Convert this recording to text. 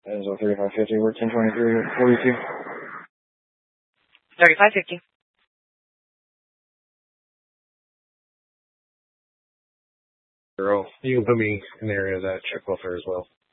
Enzo 3550, we're 1023, 42. 3550. You can put me in the area of that check welfare as well.